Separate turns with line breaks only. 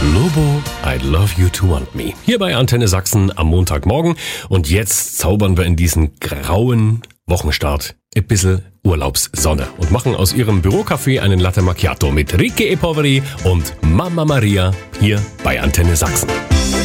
Lobo, I Love You to Want Me. Hier bei Antenne Sachsen am Montagmorgen. Und jetzt zaubern wir in diesen grauen Wochenstart ein bisschen Urlaubssonne und machen aus Ihrem Bürocafé einen Latte Macchiato mit Ricche e Poveri und Mama Maria hier bei Antenne Sachsen.